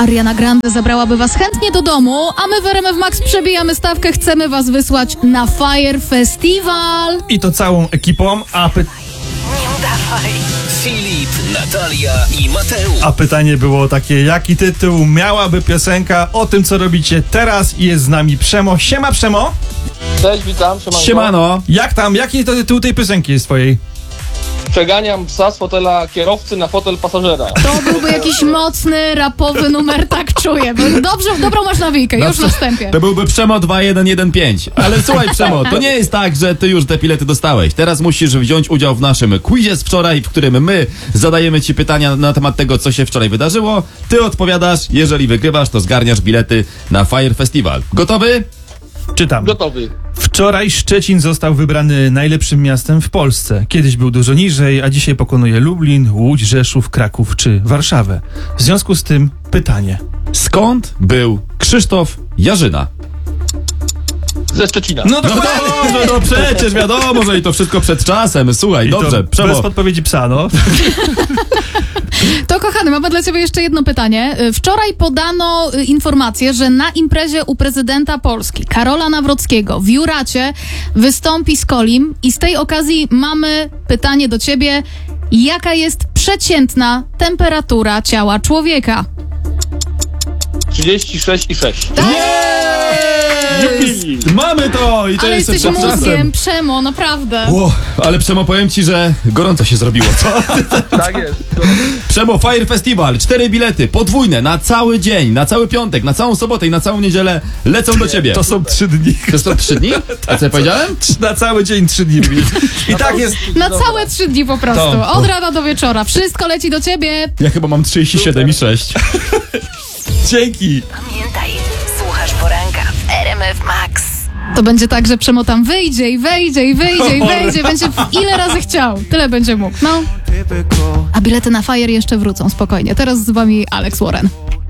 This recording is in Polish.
Ariana Grande zabrałaby was chętnie do domu, a my w RMF Max przebijamy stawkę, chcemy was wysłać na Fire Festival. I to całą ekipą, Filip, Natalia i Mateusz. a pytanie było takie, jaki tytuł miałaby piosenka o tym, co robicie teraz? I jest z nami Przemo. Siema, Przemo! Cześć, witam, siemanko. Siemano. Jak tam? Jaki to tytuł tej piosenki jest twojej? Przeganiam psa z fotela kierowcy na fotel pasażera. To byłby jakiś mocny, rapowy numer, tak czuję. Dobrą masz nawijkę, już na wstępie. To byłby Przemo 2115. Ale słuchaj, Przemo, to nie jest tak, że ty już te bilety dostałeś. Teraz musisz wziąć udział w naszym quizie z wczoraj, w którym my zadajemy ci pytania na temat tego, co się wczoraj wydarzyło. Ty odpowiadasz, jeżeli wygrywasz, to zgarniasz bilety na Fire Festival. Gotowy? Czytam. Gotowy. Wczoraj Szczecin został wybrany najlepszym miastem w Polsce. Kiedyś był dużo niżej, a dzisiaj pokonuje Lublin, Łódź, Rzeszów, Kraków czy Warszawę. W związku z tym pytanie. Skąd był Krzysztof Jarzyna? Ze Szczecina. No No dobrze, no przecież wiadomo, że i to wszystko przed czasem. Słuchaj, dobrze, Bez Przemo. podpowiedzi psa, no. To kochany, mamy dla ciebie jeszcze jedno pytanie. Wczoraj podano informację, że na imprezie u prezydenta Polski, Karola Nawrockiego, w Juracie wystąpi Skolim i z tej okazji mamy pytanie do ciebie. Jaka jest przeciętna temperatura ciała człowieka? 36,6. Jest! Mamy to! I to Ale jest jesteś przed czasem. mózgiem, Przemo, naprawdę. Ale Przemo, powiem ci, że gorąco się zrobiło, co? Tak jest. Przemo, Fire Festival, 4 bilety, podwójne, na cały dzień, na cały piątek, na całą sobotę i na całą niedzielę lecą do ciebie. To są 3 dni. To są 3 dni? A co ja powiedziałem? Na cały dzień 3 dni. I tak jest. Na całe 3 dni po prostu. Od rana do wieczora. Wszystko leci do ciebie. Ja chyba mam 37,6. Dzięki. Pamiętaj, słuchasz poranka w RMF Max. To będzie tak, że Przemo tam wyjdzie i wejdzie i wyjdzie i wejdzie. Będzie ile razy chciał. Tyle będzie mógł. No. A bilety na Fire jeszcze wrócą, spokojnie. Teraz z wami Alex Warren.